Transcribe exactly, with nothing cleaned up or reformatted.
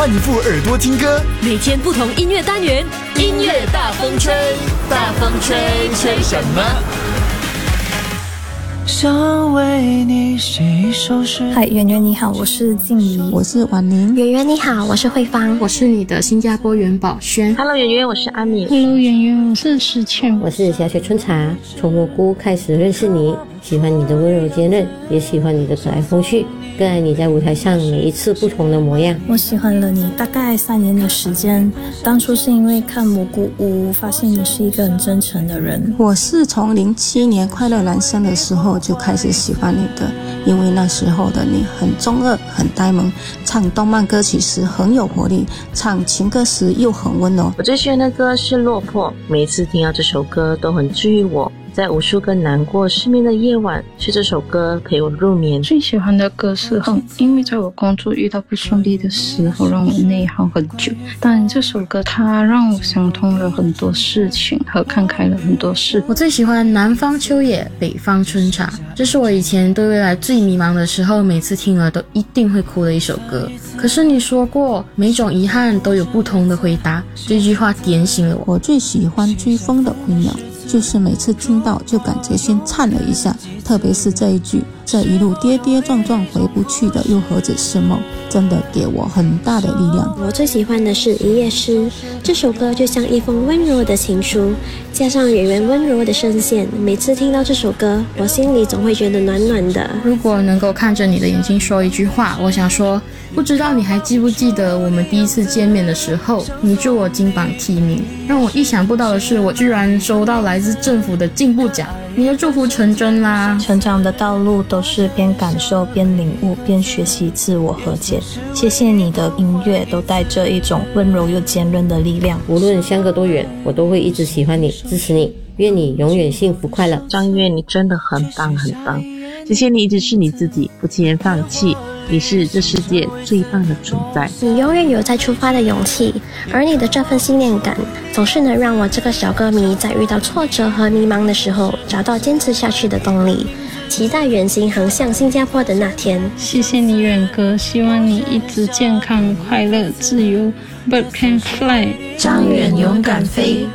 换一副耳朵听歌， 每天不同音乐单元， 音乐大风吹，大风吹，吹什么？ 想为你写一首诗。 嗨，圆圆你好，我是静怡， 我是婉玲。 圆圆你好，我是慧芳， 我是你的新加坡元宝轩。 Hello 圆圆，我是阿敏。 Hello 圆圆，我是石倩。 我是小雪春茶。从蘑菇开始认识你，喜欢你的温柔坚韧，也喜欢你的可爱风趣，更爱你在舞台上每一次不同的模样。 我喜欢了你大概三年的时间，当初是因为看蘑菇屋，发现你是一个很真诚的人。 我是从零七年快乐男生的时候就开始喜欢你的，因为那时候的你很中二，很呆萌，唱动漫歌曲时很有活力，唱情歌时又很温柔。 我最喜欢的歌是《落魄》，每一次听到这首歌都很治愈我。在无数个难过失眠的夜晚，是这首歌陪我入眠。 最喜欢的歌是《恨》，因为在我工作遇到不顺利的时候，让我内耗很久。但这首歌它让我想通了很多事情，和看开了很多事。 我最喜欢《南方秋野，北方春茶》，这是我以前对未来最迷茫的时候，每次听了都一定会哭的一首歌。可是你说过，每种遗憾都有不同的回答，这句话点醒了我。 我最喜欢追风的回鸟，就是每次听到就感觉先颤了一下，特别是这一句，这一路跌跌撞撞回不去的又何止是梦，真的给我很大的力量。 我最喜欢的是《一夜诗》，这首歌就像一封温柔的情书，加上圆圆温柔的声线，每次听到这首歌，我心里总会觉得暖暖的。 如果能够看着你的眼睛说一句话，我想说，不知道你还记不记得我们第一次见面的时候，你祝我金榜题名。让我意想不到的是，我居然收到来自政府的进步奖，你的祝福成真啦！ 成长的道路都是边感受边领悟边学习自我和解。谢谢你的音乐都带着一种温柔又坚韧的力量。 无论相隔多远，我都会一直喜欢你，支持你，愿你永远幸福快乐。 张月，你真的很棒很棒，谢谢你一直是你自己，不轻言放弃。你是这世界最棒的存在， 你永远有再出发的勇气，而你的这份信念感总是能让我这个小歌迷在遇到挫折和迷茫的时候找到坚持下去的动力，期待远行航向新加坡的那天。 谢谢你远哥，希望你一直健康快乐自由。 Bird can fly， 张远勇敢飞。